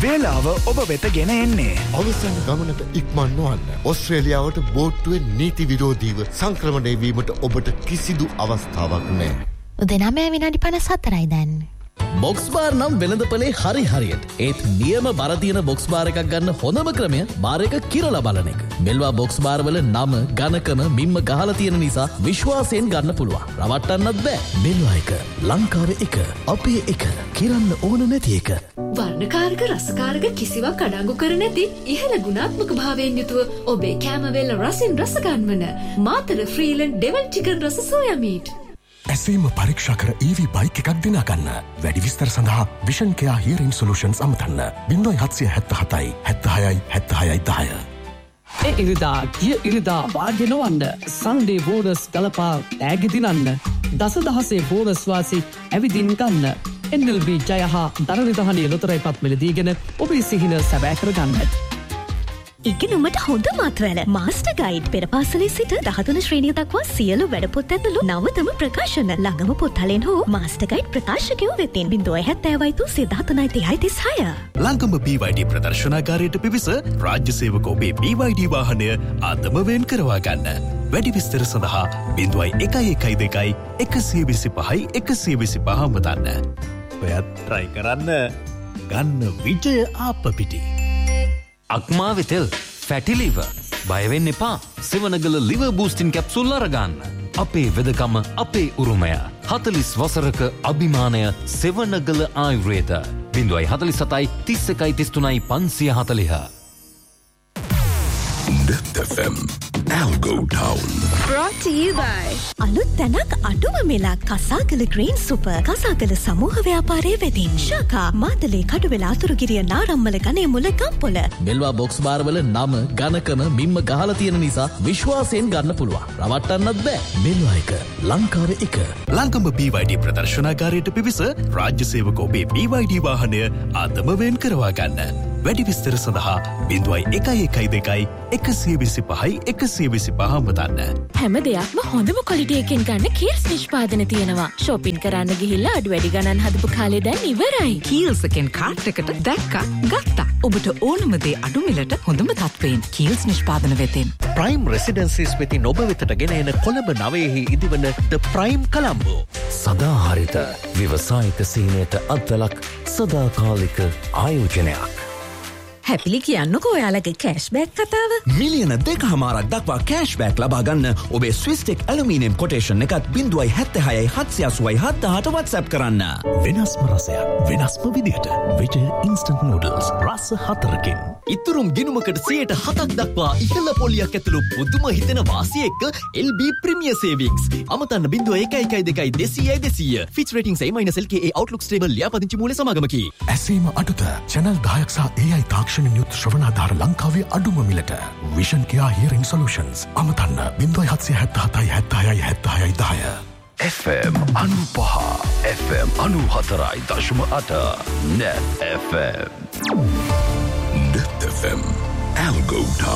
වේලාව ඔබ වෙත ගෙන එන්නේ. අවසන් ගමනට ඉක්මන් නොවන්න. ඕස්ට්‍රේලියාවට බෝට්ටුවෙන් නීති විරෝධීව සංක්‍රමණය වීමට ඔබට කිසිදු අවස්ථාවක් නැහැ. උදේ 9 විනාඩි 54යි දැන්. බොක්ස් බාර් නම් වෙළඳපොලේ හරියට. ඒත් නියම බර තියෙන බොක්ස් බාර් එකක් ගන්න හොඳම ක්‍රමය බාර් එක කිරලා බලන එක. මෙල්වා බොක්ස් බාර් වල නම, ඝනකම, මිම්ම ගහලා තියෙන නිසා විශ්වාසයෙන් ගන්න පුළුවන්. රවට්ටන්නත් බෑ. මෙල්වා එක, ලංකාවේ එක, අපේ එක, කිරන්න ඕන නැති එක. වර්ණකාරක රසකාරක කිසිවක් අඩංගු කර නැති ඉහළ ගුණාත්මක භාවයෙන් යුතුව ඔබේ කැමවේල රසින් රස ගන්වන මාතර ෆ්‍රීලන්ඩ් ඩෙවල් චිකන් රස සෝයා මීට්. ඇසීම පරීක්ෂා කර EV බයික් එකක් දිනාගන්න. වැඩි විස්තර සඳහා විෂන් කෙයා හියරින් සොලියුෂන්ස් අමතන්න. 0777 76 76 10. ඉරිදා වාගෙනවන්න සන්ඩේ බෝනස් ගලපා තෑගි දිනන්න. දසදහසේ බෝනස් වාසි ඇවිදින් ගන්න. NLB ජය හා දරනිධානයේ ලොතරැයි පත් මිලදීගෙන ඔබේ සිහින සැබෑ කරගන්න. ඉගෙනුමට හොඳ මාතවැල මාස්ටර් ගයිඩ් පෙර පාසලේ සිට 13 ශ්‍රේණිය දක්වා සියලු වැඩපොත් ඇතුළු නවතම ප්‍රකාශන ළඟම පොත්හලෙන් හෝ මාස්ටර් ගයිඩ් ප්‍රකාශකයෝ වෙතින් 070 ලංකම BYD ප්‍රදර්ශනාගාරයට පිවිස රාජ්‍ය සේවක ඔබේ BYD වාහනය අදම වෙන් කරවා ගන්න. වැඩි විස්තර සඳහා 0112 125 125 මතන්න. ඔයත් try කරන්න. ගන්න විජය ආප්පපිටි. අක්මාවේ තෙල් ෆැටි ලිවර් බය වෙන්න එපා. සෙවනගල ලිවර් බූස්ටින් කැප්සූල් අරගන්න. අපේ වෙදකම අපේ උරුමය. 40 වසරක අභිමානය සෙවනගල ආයුර්වේද 047 31 33 540. Net FM Algo Town. Brought to you by අලුත් තැනක් අඩුම මිලක් කසාකල ග්‍රීන් සුපර් කසාකල සමූහ ව්‍යාපාරයේ වෙතින් ශාඛා මාතලේ කඩුවෙල අතුරුගිරිය නාරම්මල ගනේ මුල ගම්පොළ. මෙල්වා බොක්ස් බාර් වල නම, ඝනකම, මිම්ම ගහලා තියෙන නිසා විශ්වාසයෙන් ගන්න පුළුවන්. රවට්ටන්නත් බෑ. මෙල්වා එක, ලංකාවේ එක. ලංකම BYD ප්‍රදර්ශනාගාරයට පිවිස රාජ්‍ය සේවක ඔබේ BYD වාහනය අදම වෙන් කරවා ගන්න. වැඩි විස්තර සඳහා 0112 125 125 මතන්න. හැම දෙයක්ම හොඳම ක්වොලිටි එකෙන් ගන්න කීල්ස් නිෂ්පාදන තියෙනවා. shopping කරන්න ගිහිල්ලා අඩු වැඩි ගණන් හදපු කාලේ දැන් ඉවරයි. කීල්ස් එකෙන් කාට් එකට දැක්කා ගත්තා. ඔබට ඕනම දේ අඩු මිලට හොඳම තත්ත්වයෙන් කීල්ස් නිෂ්පාදන වෙතින්. ප්‍රයිම් රෙසිඩෙන්සිස් වෙතින් ඔබ වෙතට ගෙන එන කොළඹ නවයේහි ඉදිවන ද ප්‍රයිම් කොළඹ. සදාහරිත ව්‍යවසායික සීනයට අත්වලක් සදාකාලික ආයෝජනයක්. හැපිලි කියන්නකෝ ඔයාලගේ කෑෂ්බෑක් කතාව. මිලියන 2.5ක් දක්වා කෑෂ්බෑක් ලබා ගන්න ඔබේ ස්විස්ටෙක් ඇලුමිනියම් කොටේෂන් එකත් 0.76 787 WhatsApp කරන්න. වෙනස්ම රසයක් වෙනස්ම විදිහට විජය ඉන්ස්ටන්ට් නූඩල්ස් රස 4කින්. ඉතුරුම් ගිණුමකට 7% දක්වා ඉහළ පොලියක් ඇතුළු පුදුම හිතෙන වාසිය එක්ක LB premier සේවිංග්ස්. අමතන්න 0112 200 Fitch රේටින්ග් A-LKA Outlook stable ලියාපදිංචි මූල්‍ය සමාගමකි. ඇසීම අඩුත channel 10ක් සහ AI තාක්ෂණික යුත් ශ්‍රවණාධාර ලංකාවේ අඩුම මිලට vision care හියරින් solutions අමතන්න 0777 76 76 10. FM 95 FM 94.8 Net FM Net FM Algo Town.